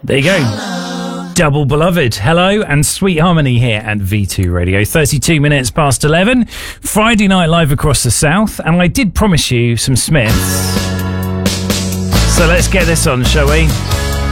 There you go. Double Beloved. Hello, and Sweet Harmony here at V2 Radio. 32 minutes past 11. Friday night live across the south. And I did promise you some Smiths. So let's get this on, shall we?